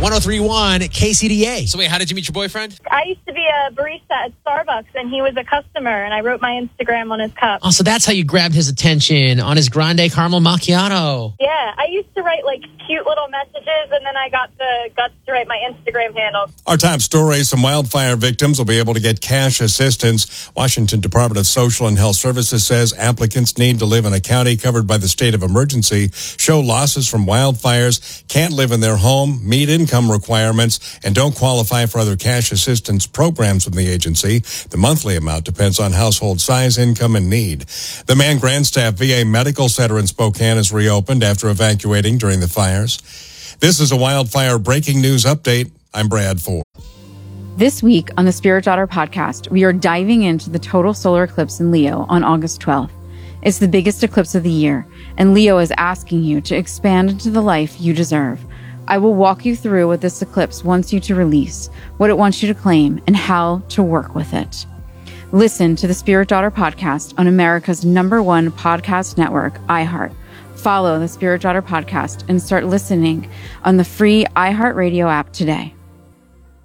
1031 KCDA. So wait, how did you meet your boyfriend? I used to be a barista at Starbucks, and he was a customer, and I wrote my Instagram on his cup. Oh, so that's how you grabbed his attention on his grande caramel macchiato. Yeah, I used to write like cute little messages, and then I got the guts to write my Instagram handle. Our top story, some wildfire victims will be able to get cash assistance. Washington Department of Social and Health Services says applicants need to live in a county covered by the state of emergency, show losses from wildfires, can't live in their home, meet income requirements, and don't qualify for other cash assistance programs from the agency. The monthly amount depends on household size, income, and need. The Man Grandstaff VA Medical Center in Spokane is reopened after evacuating during the fires. This is a wildfire breaking news update. I'm Brad Ford. This week on the Spirit Daughter podcast, we are diving into the total solar eclipse in Leo on August 12th. It's the biggest eclipse of the year, and Leo is asking you to expand into the life you deserve. I will walk you through what this eclipse wants you to release, what it wants you to claim, and how to work with it. Listen to the Spirit Daughter podcast on America's #1 podcast network, iHeart. Follow the Spirit Daughter podcast and start listening on the free iHeartRadio app today.